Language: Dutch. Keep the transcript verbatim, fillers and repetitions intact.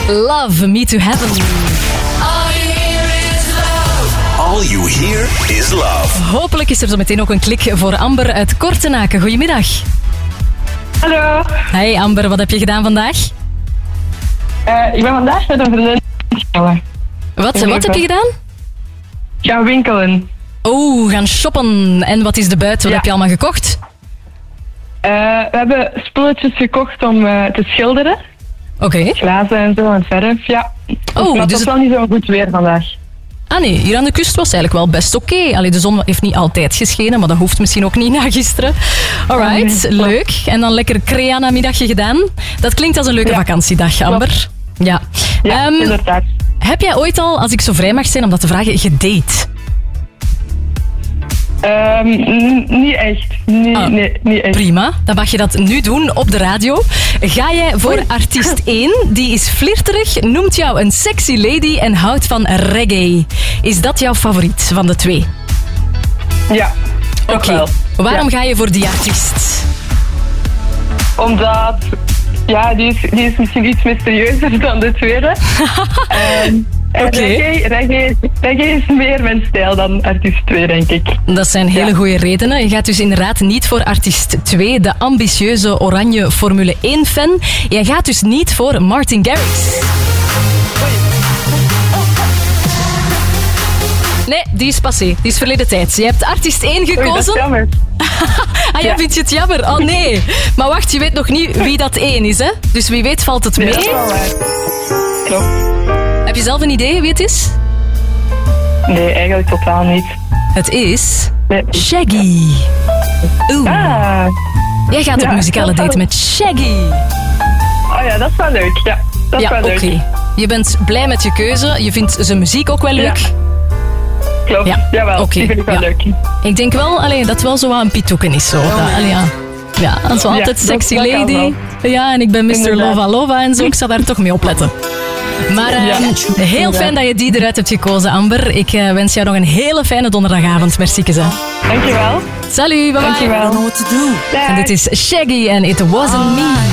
Love Me to Heaven. All you hear is love. Hopelijk is er zo meteen ook een klik voor Amber uit Kortenaken. Goedemiddag. Hallo. Hey Amber, wat heb je gedaan vandaag? Uh, ik ben vandaag met een vriendin gaan. Wat, wat heb je gedaan? Gaan winkelen. Oh, gaan shoppen. En wat is de buit? Wat Ja. heb je allemaal gekocht? Uh, we hebben spulletjes gekocht om uh, te schilderen. Oké. Okay. Glazen en zo en verf, ja. Oh, maar het dus was het... wel niet zo goed weer vandaag. Ah nee, hier aan de kust was het eigenlijk wel best oké. Okay. Allee, de zon heeft niet altijd geschenen, maar dat hoeft misschien ook niet na gisteren. Alright, nee, leuk. En dan lekker crea-namiddagje gedaan. Dat klinkt als een leuke ja. vakantiedag, Amber. Ja, ja um, inderdaad. Heb jij ooit al, als ik zo vrij mag zijn om dat te vragen, gedate? Um, n- niet echt. Nee, ah, nee, niet echt. Prima, dan mag je dat nu doen op de radio. Ga jij voor Oei. artiest één, die is flirterig, noemt jou een sexy lady en houdt van reggae. Is dat jouw favoriet van de twee? Ja, Oké, okay. Waarom ja. ga je voor die artiest? Omdat, ja, die is, die is misschien iets mysterieuzer dan de tweede. um, En okay. reggae, reggae, reggae is meer mijn stijl dan artiest twee, denk ik. Dat zijn hele ja. goede redenen. Je gaat dus inderdaad niet voor artiest twee, de ambitieuze oranje Formule één fan. Je gaat dus niet voor Martin Garrix. Nee, die is passé. Die is verleden tijd. Je hebt artiest één gekozen. Oei, dat is jammer. ah, jij ja. vindt je het jammer? Oh nee. Maar wacht, je weet nog niet wie dat één is, hè? Dus wie weet valt het mee. Nee, dat is wel waar. Klopt. Heb je zelf een idee wie het is? Nee, eigenlijk totaal niet. Het is nee. Shaggy. Oeh. Ah. Jij gaat ja, op muzikale date met Shaggy. Oh ja, dat is wel leuk. Ja, dat is ja, wel okay. leuk. Je bent blij met je keuze. Je vindt zijn muziek ook wel leuk. Ja. Klopt, ja. Jawel. Okay. Die vind ik wel ja. leuk. Ik denk wel allee, dat het wel zo wat een pitoeken is. Zo. Oh, dat, allee, ja. Ja, dat is wel altijd ja, sexy dat, dat lady. Ja, en ik ben mister Lova Lova en zo. Ik zal daar toch mee opletten. Maar uh, ja. heel fijn dat je die eruit hebt gekozen, Amber. Ik uh, wens jou nog een hele fijne donderdagavond. Merci. Dankjewel. Salut, bye bye. Dankjewel. En dit is Shaggy en It Wasn't Me.